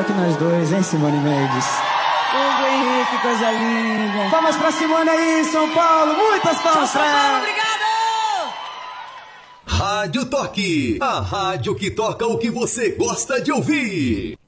que nós dois, hein, Simone Mendes? Hugo Henrique, coisa linda. Palmas pra Simone aí, São Paulo. Muitas palmas pra ela. Obrigado! Rádio Toque, a rádio que toca o que você gosta de ouvir.